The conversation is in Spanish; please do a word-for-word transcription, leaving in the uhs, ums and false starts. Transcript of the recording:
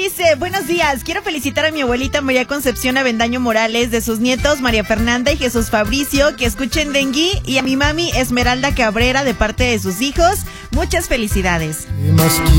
dice, buenos días, quiero felicitar a mi abuelita María Concepción Avendaño Morales, de sus nietos María Fernanda y Jesús Fabricio, que escuchen Dengui, y a mi mami Esmeralda Cabrera de parte de sus hijos. Muchas felicidades.